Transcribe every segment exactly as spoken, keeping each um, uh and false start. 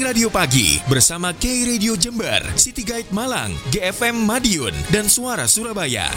Radio Pagi bersama K Radio Jember, City Guide Malang, G F M Madiun, dan Suara Surabaya.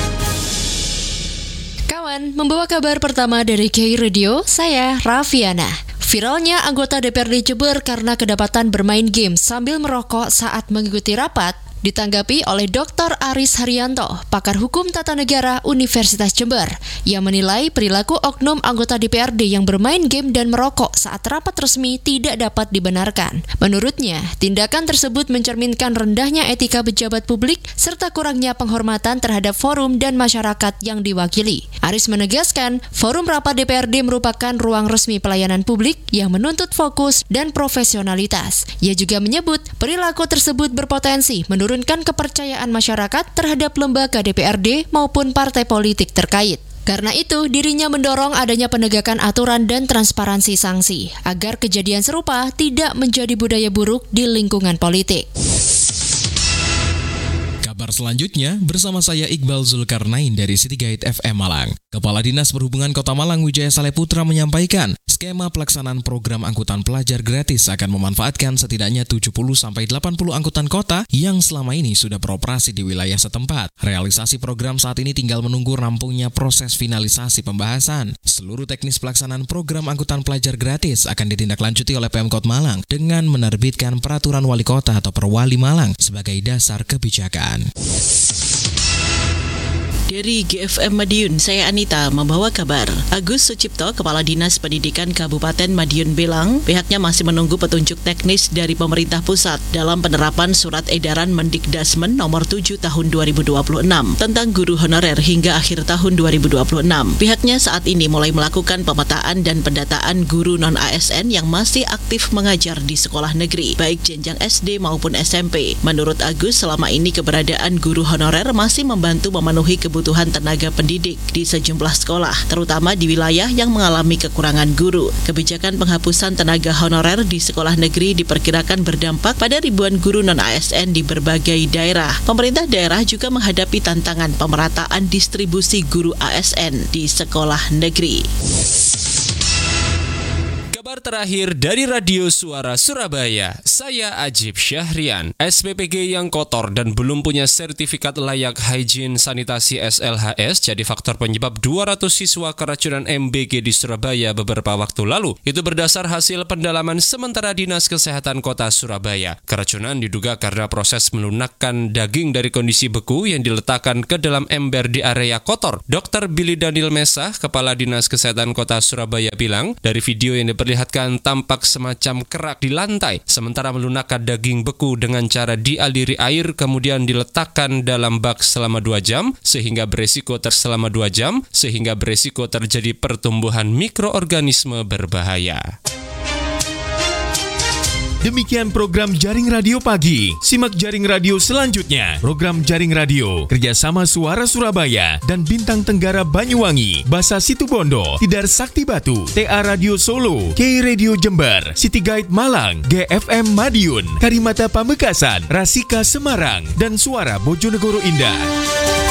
Kawan, membawa kabar pertama dari K Radio, saya Raffiana. Viralnya anggota D P R D Jember karena kedapatan bermain game sambil merokok saat mengikuti rapat, ditanggapi oleh Doktor Aris Haryanto, pakar hukum tata negara Universitas Jember, yang menilai perilaku oknum anggota D P R D yang bermain game dan merokok saat rapat resmi tidak dapat dibenarkan. Menurutnya, tindakan tersebut mencerminkan rendahnya etika pejabat publik serta kurangnya penghormatan terhadap forum dan masyarakat yang diwakili. Aris menegaskan, forum rapat D P R D merupakan ruang resmi pelayanan publik yang menuntut fokus dan profesionalitas. Ia juga menyebut perilaku tersebut berpotensi menurut menurunkan kepercayaan masyarakat terhadap lembaga D P R D maupun partai politik terkait. Karena itu, dirinya mendorong adanya penegakan aturan dan transparansi sanksi, agar kejadian serupa tidak menjadi budaya buruk di lingkungan politik. Kabar selanjutnya bersama saya Iqbal Zulkarnain dari City Guide F M Malang. Kepala Dinas Perhubungan Kota Malang Wijaya Saleputra menyampaikan, skema pelaksanaan program angkutan pelajar gratis akan memanfaatkan setidaknya tujuh puluh sampai delapan puluh angkutan kota yang selama ini sudah beroperasi di wilayah setempat. Realisasi program saat ini tinggal menunggu rampungnya proses finalisasi pembahasan. Seluruh teknis pelaksanaan program angkutan pelajar gratis akan ditindaklanjuti oleh Pemkot Malang dengan menerbitkan peraturan wali kota atau Perwali Malang sebagai dasar kebijakan. Dari G F M Madiun, saya Anita membawa kabar. Agus Sucipto, Kepala Dinas Pendidikan Kabupaten Madiun bilang, pihaknya masih menunggu petunjuk teknis dari pemerintah pusat dalam penerapan Surat Edaran Mendikdasmen nomor tujuh tahun dua ribu dua puluh enam tentang guru honorer hingga akhir tahun dua ribu dua puluh enam. Pihaknya saat ini mulai melakukan pemetaan dan pendataan guru non-A S N yang masih aktif mengajar di sekolah negeri, baik jenjang S D maupun S M P. Menurut Agus, selama ini keberadaan guru honorer masih membantu memenuhi kebutuhan kebutuhan tenaga pendidik di sejumlah sekolah, terutama di wilayah yang mengalami kekurangan guru. Kebijakan penghapusan tenaga honorer di sekolah negeri diperkirakan berdampak pada ribuan guru non-A S N di berbagai daerah. Pemerintah daerah juga menghadapi tantangan pemerataan distribusi guru A S N di sekolah negeri. Kabar terakhir dari Radio Suara Surabaya, saya Ajib Syahrian. S P P G yang kotor dan belum punya sertifikat layak hygiene sanitasi S L H S jadi faktor penyebab dua ratus siswa keracunan M B G di Surabaya beberapa waktu lalu. Itu berdasar hasil pendalaman sementara Dinas Kesehatan Kota Surabaya. Keracunan diduga karena proses melunakkan daging dari kondisi beku yang diletakkan ke dalam ember di area kotor. Dokter Billy Daniel Mesah, Kepala Dinas Kesehatan Kota Surabaya bilang, dari video yang diperlihatkan Lihatkan tampak semacam kerak di lantai, sementara melunakkan daging beku dengan cara dialiri air kemudian diletakkan dalam bak selama dua jam sehingga beresiko terselama dua jam sehingga beresiko terjadi pertumbuhan mikroorganisme berbahaya. Demikian program Jaring Radio Pagi. Simak Jaring Radio selanjutnya. Program Jaring Radio kerjasama Suara Surabaya dan Bintang Tenggara Banyuwangi, Basa Situbondo, Tidar Sakti Batu, T A Radio Solo, K Radio Jember, City Guide Malang, G F M Madiun, Karimata Pamekasan, Rasika Semarang, dan Suara Bojonegoro Indah.